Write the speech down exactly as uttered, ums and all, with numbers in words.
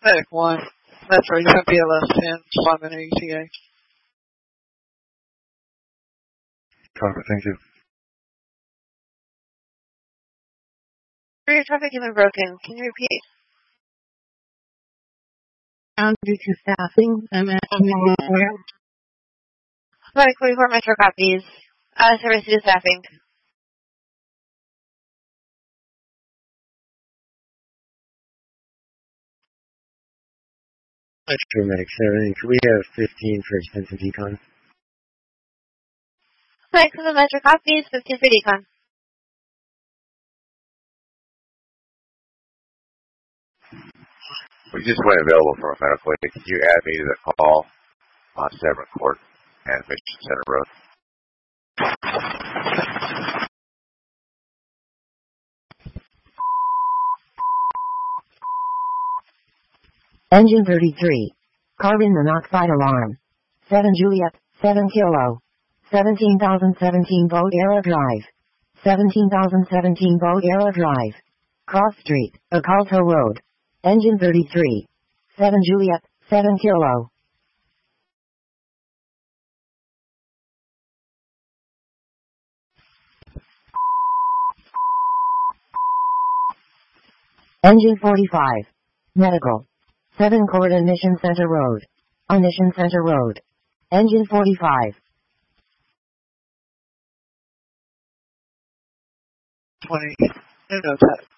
Medic one. Metro, you have B L S ten, swap in E T A. Copy, thank you. Your traffic has been broken. Can you repeat? Um, due to staffing, I'm asking where. Medic forty-four Metro copies. Uh, service due to staffing. Metro Medic seven, could we have fifteen for extensive decon? Medic seven Metro copies, fifteen for decon. We just went available for a medical aid. Could you add me to the call on Severn Court and Mission Center Road? Engine thirty-three. Carbon monoxide alarm. seven Juliet, seven Kilo. seventeen thousand seventeen Boat Era Drive. seventeen thousand seventeen Boat Era Drive. Cross Street, Oculto Road. Engine thirty-three. seven Juliet, seven Kilo. Engine forty-five. Medical. seven Corden Mission Center Road. On Mission Center Road. Engine forty-five. twenty. No, no,